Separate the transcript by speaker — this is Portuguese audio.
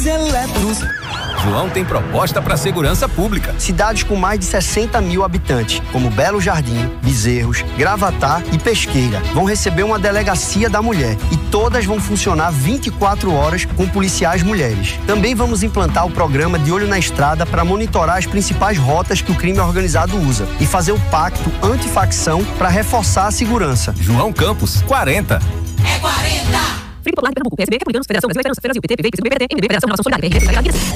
Speaker 1: eletros.
Speaker 2: João tem proposta para segurança pública.
Speaker 3: Cidades com mais de 60 mil habitantes, como Belo Jardim, Bezerros, Gravatá e Pesqueira, vão receber uma delegacia da mulher e todas vão funcionar 24 horas com policiais mulheres. Também vamos implantar o programa De Olho na Estrada para monitorar as principais rotas que o crime organizado usa e fazer o pacto antifacção para reforçar a segurança.
Speaker 2: João Campos, 40.
Speaker 4: É 40!
Speaker 5: Frente Popular de Pernambuco, PSB, Republicanos, Federação Brasileira, Esperança, PT, PV, PSB, PDT, MDB, Federação Relação Solidária, PRB,